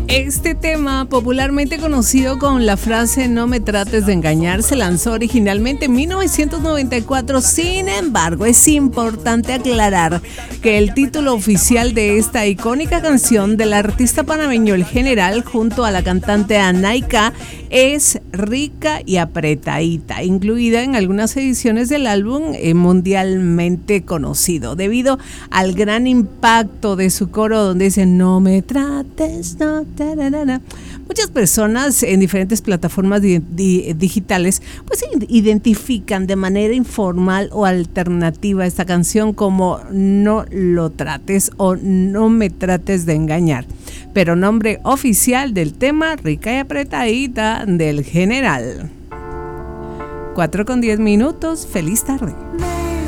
Este tema, popularmente conocido con la frase "no me trates de engañar", se lanzó originalmente en 1994. Sin embargo, es importante aclarar que el título oficial de esta icónica canción del artista panameño El General junto a la cantante Anaika es Rica y Apretadita, incluida en algunas ediciones del álbum mundialmente conocido, debido al gran impacto de su coro donde dice "no me trates, no". Muchas personas en diferentes plataformas digitales pues identifican de manera informal o alternativa esta canción como "no lo trates" o "no me trates de engañar", pero nombre oficial del tema, Rica y Apretadita del General. 4:10. Feliz tarde.